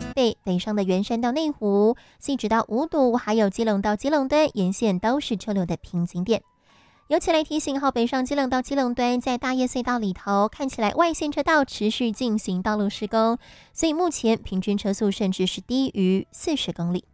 北北上的圆山到内湖、西直到五堵，还有基隆到基隆端沿线都是车流的瓶颈点。尤其来提醒北上基隆到基隆端，在大叶隧道里头，看起来外线车道持续进行道路施工，所以目前平均车速甚至是低于40公里。